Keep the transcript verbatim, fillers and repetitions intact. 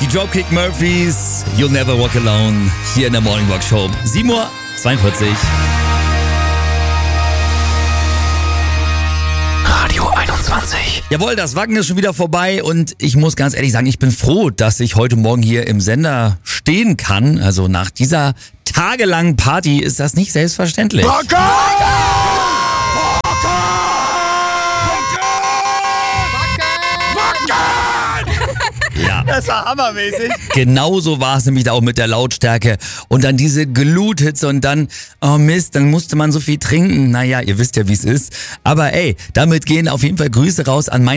Die Dropkick Murphys, You'll Never Walk Alone, hier in der Morning Rock Show. sieben Uhr zweiundvierzig. Radio einundzwanzig. Jawohl, das Wacken ist schon wieder vorbei und ich muss ganz ehrlich sagen, ich bin froh, dass ich heute Morgen hier im Sender stehen kann. Also nach dieser tagelangen Party ist das nicht selbstverständlich. Wacken! Ja. Das war hammermäßig. Genauso war es nämlich da auch mit der Lautstärke. Und dann diese Gluthitze und dann, oh Mist, dann musste man so viel trinken. Naja, ihr wisst ja, wie es ist. Aber ey, damit gehen auf jeden Fall Grüße raus an meine